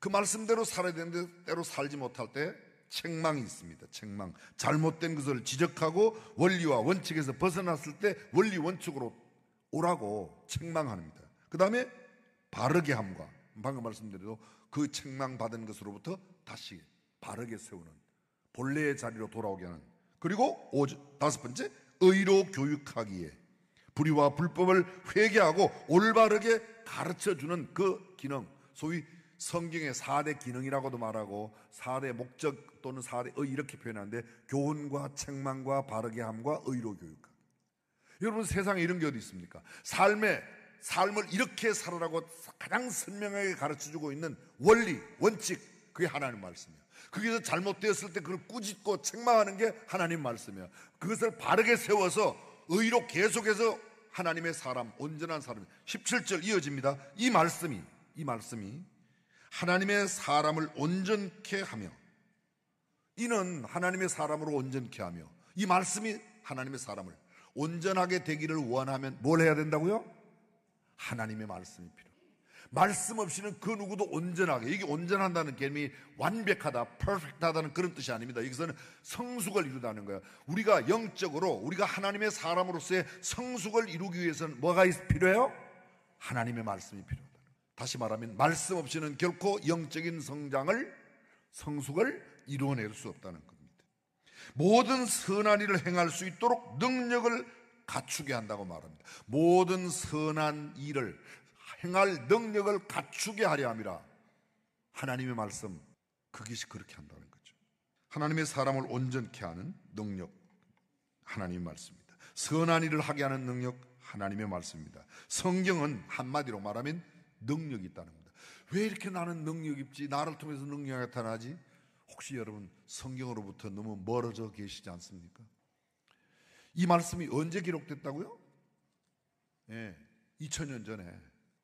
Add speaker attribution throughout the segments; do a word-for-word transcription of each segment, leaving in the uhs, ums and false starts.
Speaker 1: 그 말씀대로 살아야 되는데 때로 살지 못할 때 책망이 있습니다. 책망. 잘못된 것을 지적하고 원리와 원칙에서 벗어났을 때 원리 원칙으로 오라고 책망합니다. 그 다음에 바르게 함과, 방금 말씀드려도 그 책망받은 것으로부터 다시 바르게 세우는, 본래의 자리로 돌아오게 하는, 그리고 다섯 번째, 의로 교육하기에 불의와 불법을 회개하고 올바르게 가르쳐주는 그 기능, 소위 성경의 사 대 기능이라고도 말하고 사 대 목적 또는 사 대 의 이렇게 표현하는데, 교훈과 책망과 바르게 함과 의로 교육하기. 여러분, 세상에 이런 게 어디 있습니까? 삶의 삶을 이렇게 살아라고 가장 선명하게 가르쳐주고 있는 원리, 원칙, 그게 하나님 말씀이에요. 거기서 잘못되었을 때 그걸 꾸짖고 책망하는 게 하나님 말씀이에요. 그것을 바르게 세워서 의로 계속해서 하나님의 사람, 온전한 사람. 십칠 절 이어집니다. 이 말씀이, 이 말씀이 하나님의 사람을 온전케 하며, 이는 하나님의 사람으로 온전케 하며, 이 말씀이 하나님의 사람을 온전하게 되기를 원하면 뭘 해야 된다고요? 하나님의 말씀이 필요해요. 말씀 없이는 그 누구도 온전하게, 이게 온전한다는 개념이 완벽하다, 퍼펙트하다는 그런 뜻이 아닙니다. 여기서는 성숙을 이루다는 거예요. 우리가 영적으로, 우리가 하나님의 사람으로서의 성숙을 이루기 위해서는 뭐가 필요해요? 하나님의 말씀이 필요하다. 다시 말하면 말씀 없이는 결코 영적인 성장을, 성숙을 이루어낼 수 없다는 겁니다. 모든 선한 일을 행할 수 있도록 능력을 갖추게 한다고 말합니다. 모든 선한 일을 행할 능력을 갖추게 하려 함이라. 하나님의 말씀, 그것이 그렇게 한다는 거죠. 하나님의 사람을 온전케 하는 능력, 하나님의 말씀입니다. 선한 일을 하게 하는 능력, 하나님의 말씀입니다. 성경은 한마디로 말하면 능력이 있다는 겁니다. 왜 이렇게 나는 능력이 있지? 나를 통해서 능력이 나타나지? 혹시 여러분 성경으로부터 너무 멀어져 계시지 않습니까? 이 말씀이 언제 기록됐다고요? 예, 이천 년 전에.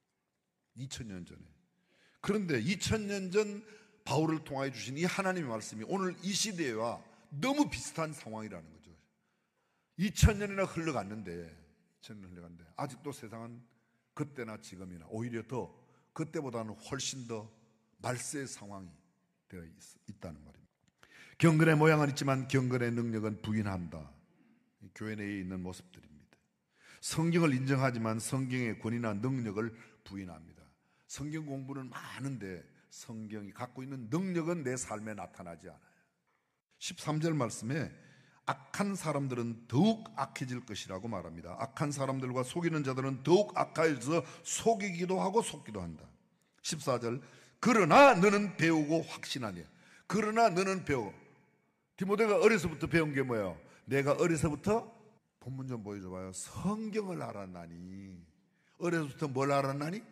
Speaker 1: 이천 년 전에. 그런데 이천 년 전 바울을 통하여 주신 이 하나님의 말씀이 오늘 이 시대와 너무 비슷한 상황이라는 거죠. 이천 년이나 흘러갔는데, 이천 년 흘러갔는데 아직도 세상은 그때나 지금이나 오히려 더 그때보다는 훨씬 더 말세의 상황이 되어 있, 있다는 말입니다. 경건의 모양은 있지만 경건의 능력은 부인한다. 교회 내에 있는 모습들입니다. 성경을 인정하지만 성경의 권위나 능력을 부인합니다. 성경 공부는 많은데 성경이 갖고 있는 능력은 내 삶에 나타나지 않아요. 십삼 절 말씀에 악한 사람들은 더욱 악해질 것이라고 말합니다. 악한 사람들과 속이는 자들은 더욱 악해져서 속이기도 하고 속기도 한다. 십사 절, 그러나 너는 배우고 확신하니. 그러나 너는 배워. 디모데가 어려서부터 배운 게 뭐예요? 내가 어려서부터, 본문 좀 보여줘봐요. 성경을 알았나니. 어려서부터 뭘 알았나니?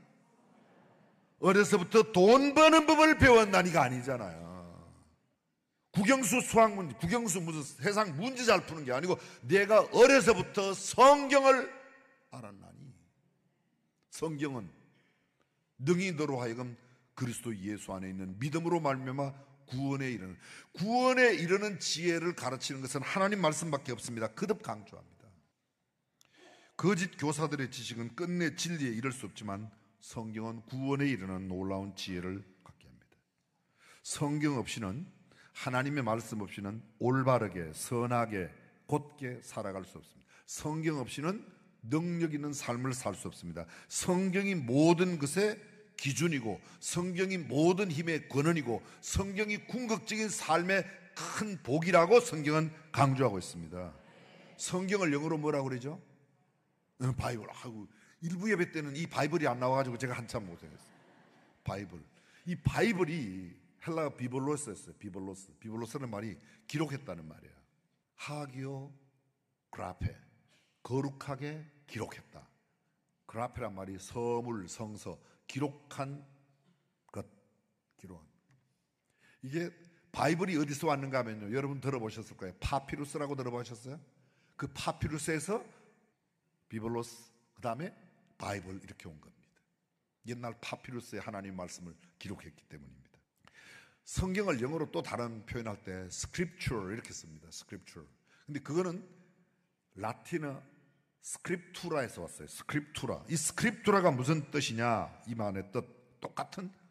Speaker 1: 어려서부터 돈 버는 법을 배웠나니가 아니잖아요. 국영수 수학문제, 국영수 무슨 세상 문제 잘 푸는 게 아니고 내가 어려서부터 성경을 알았나니. 성경은 능히 너로 하여금 그리스도 예수 안에 있는 믿음으로 말미암아 구원에 이르는, 구원에 이르는 지혜를 가르치는 것은 하나님 말씀밖에 없습니다. 거듭 강조합니다. 거짓 교사들의 지식은 끝내 진리에 이를 수 없지만 성경은 구원에 이르는 놀라운 지혜를 갖게 합니다. 성경 없이는, 하나님의 말씀 없이는 올바르게, 선하게, 곧게 살아갈 수 없습니다. 성경 없이는 능력 있는 삶을 살 수 없습니다. 성경이 모든 것의 기준이고, 성경이 모든 힘의 근원이고, 성경이 궁극적인 삶의 큰 복이라고 성경은 강조하고 있습니다. 성경을 영어로 뭐라고 그러죠? 바이블. 아이고, 일부 예배 때는 이 바이블이 안 나와가지고 제가 한참 못했어요. 바이블. 이 바이블이 헬라어 비블로스였어요. 비블로스. 비블로스는 말이 기록했다는 말이에요. 하기오 그라페. 거룩하게 기록했다. 그라페란 말이 서물, 성서, 기록한 것, 기록한. 이게 바이블이 어디서 왔는가 하면요, 여러분 들어보셨을 거예요. 파피루스라고 들어보셨어요? 그 파피루스에서 비블로스, 그 다음에 바이블 이렇게 온 겁니다. 옛날 파피루스에 하나님 말씀을 기록했기 때문입니다. 성경을 영어로 또 다른 표현할 때 scripture 이렇게 씁니다. scripture. 근데 그거는 라틴어 스크립투라에서 왔어요. 스크립투라. 이 스크립투라가 무슨 뜻이냐? 이 말의 뜻 똑같은